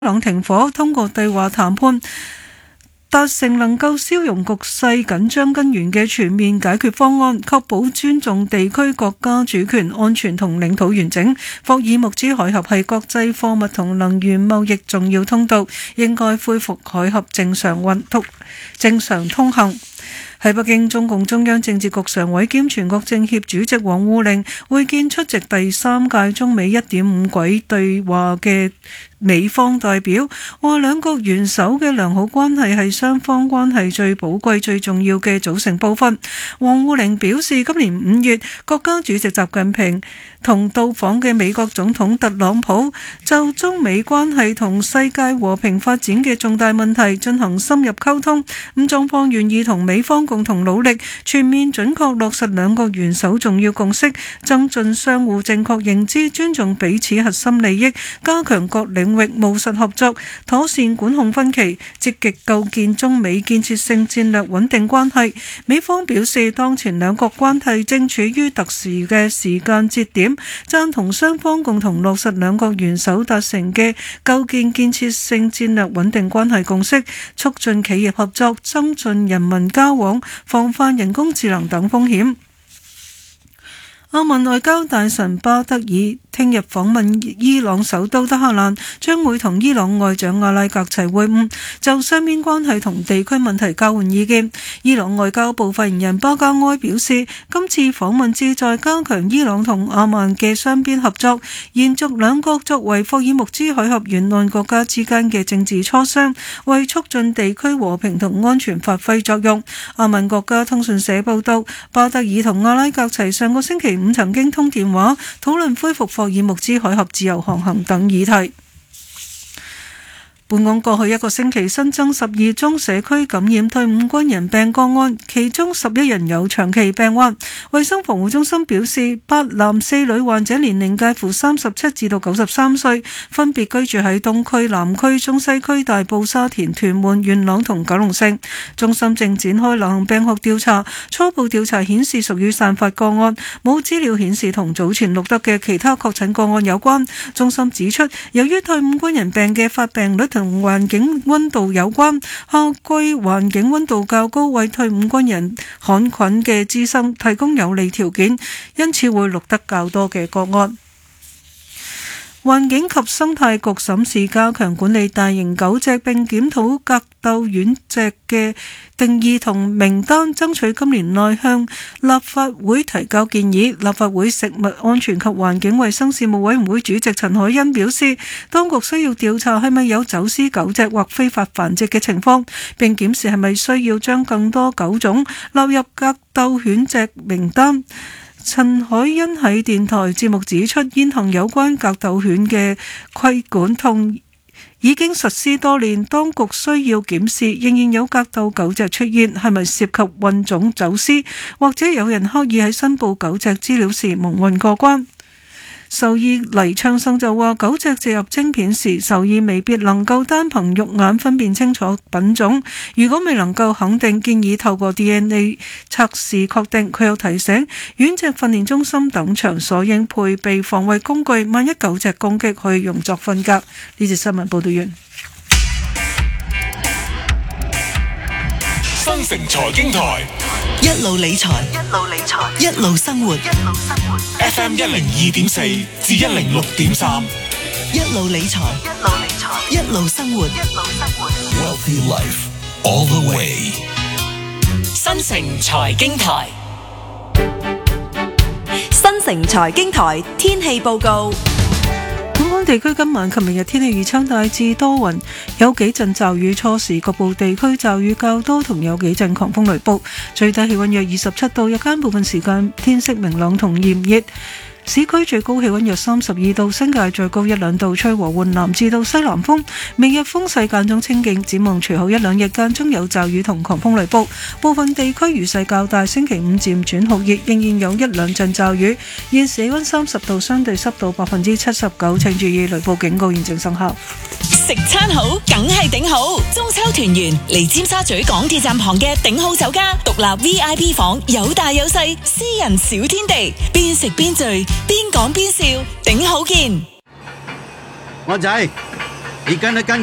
朗停火，通過對話談判達成能夠消融局勢緊張根源嘅全面解決方案，確保尊重地區國家主權、安全同領土完整。霍爾木茲海峽係國際貨物同能源貿易重要通道，應該恢復海峽正常通行。喺北京，中共中央政治局常委兼全國政協主席王滬寧會見出席第3屆中美1.5軌對話嘅美方代表，話兩國元首嘅良好關係係雙方關係最寶貴、最重要嘅組成部分。王滬寧表示，今年5月，國家主席習近平同到訪嘅美國總統特朗普就中美關係同世界和平發展嘅重大問題進行深入溝通，中方願意同美方共同努力，全面準確落實兩國元首重要共識，增進相互正確認知，尊重彼此核心利益，加強各領域務實合作，妥善管控分歧，積極構建中美建設性戰略穩定關係。美方表示，當前兩國關係正處於特殊嘅時間節點，贊同雙方共同落實兩國元首達成嘅構建建設性戰略穩定關係共識，促進企業合作，增進人民交往，防範人工智能等風險。阿曼外交大臣巴德爾聽日訪問伊朗首都德黑蘭，將會同伊朗外長阿拉格齊會晤，就雙邊關係同地區問題交換意見。伊朗外交部發言人巴加埃表示，今次訪問旨在加強伊朗同阿曼嘅雙邊合作，延續兩國作為霍爾木茲海峽沿岸國家之間嘅政治磋商，為促進地區和平同安全發揮作用。阿曼國家通訊社報道，巴德爾同阿拉格齊上個星期5曾經通電話，討論恢復霍爾木茲海峽自由航行等議題。本港過去一個星期新增12宗社區感染退伍軍人病個案，其中11人有長期病患。衛生防護中心表示，8男4女患者年齡介乎37至到93歲，分別居住喺東區、南區、中西區、大埔、沙田、屯門、元朗同九龍城。中心正展開流行病學調查，初步調查顯示屬於散發個案，冇資料顯示同早前錄得嘅其他確診個案有關。中心指出，由於退伍軍人病嘅發病率同環境溫度有關，夏季環境溫度較高，為退伍軍人旱菌嘅滋生提供有利條件，因此會錄得較多嘅個案。環境及生態局審視加強管理大型狗隻並檢討格鬥院隻嘅定義同名單，爭取今年內向立法會提交建議。立法會食物安全及環境衛生事務委員會主席陳凱欣表示，當局需要調查係咪有走私狗隻或非法繁殖嘅情況，並檢視係咪需要將更多狗種納入格鬥犬隻名單。陳凱欣喺電台節目指出，現行有關格鬥犬嘅規管同已經實施多年，當局需要檢視仍然有格鬥狗隻出現，係咪涉及混種走私，或者有人刻意喺申報狗隻資料時蒙混過關。獸醫黎昌生就話，狗隻植入晶片時，獸醫未必能夠單憑肉眼分辨清楚品種。如果未能夠肯定，建議透過 DNA 測試確定。佢又提醒，院隻訓練中心等場所應配備防衛工具，萬一狗隻攻擊可以用作分隔。呢節新聞報道完。 新城財經台一路理財，一路生活。 FM 102.4至106.3， 一路理財，一路生活。 Wealthy Life all the way。 新城財經台，新城財經台天氣報告。 本港地區今晚及明日天氣預測大致多雲，有幾陣驟雨，初時局部地區驟雨較多，同有幾陣狂風雷暴。最低氣溫約27度，日間部分時間天色明朗同炎熱。市區最高氣溫約32度，新界最高1-2度，吹和緩南至到西南風。明日風勢間中清勁，展望隨後1-2日間中有驟雨同狂風雷暴，部分地區雨勢較大。星期五漸轉酷熱，仍然有1-2陣驟雨。現時氣溫30度，相對濕度79%，請注意雷暴警告現正生效。 食餐好，梗係頂好。中秋團圓嚟尖沙咀港鐵站旁嘅頂好酒家，獨立 VIP 房，有大有細，私人小天地，邊食邊聚，邊講邊笑，頂好見。 安仔， y gana